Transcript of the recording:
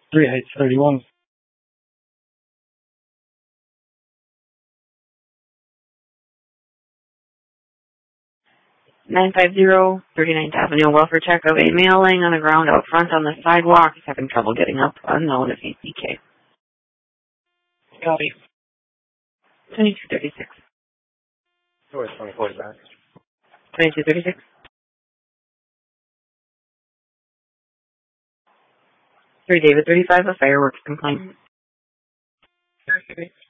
3 Heights 31. 950 39th Avenue, welfare check of a male laying on the ground out front on the sidewalk. He's having trouble getting up. Unknown if he's DK. Copy. 2236. Oh, it's 24 back. 2236. 3 David 35, a fireworks complaint.